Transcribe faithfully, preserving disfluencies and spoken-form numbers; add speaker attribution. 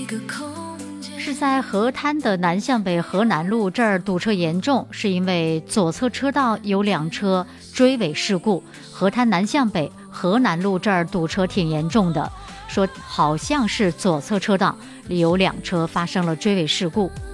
Speaker 1: 是在河滩的南向北河南路这儿堵车严重，是因为左侧车道有两车追尾事故。河滩南向北河南路这儿堵车挺严重的，说好像是左侧车道有两车发生了追尾事故。